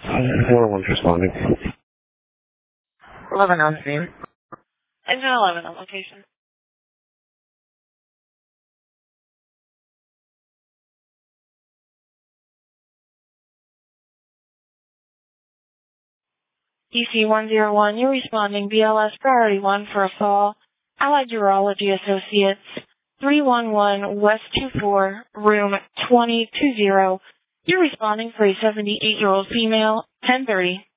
Everyone's responding. 11 on scene. Engine 11 on location. DC-101, you're responding BLS Priority 1 for a fall. Allied Urology Associates, 311 West 24, room 2020. You're responding for a 78-year-old female, 10:30.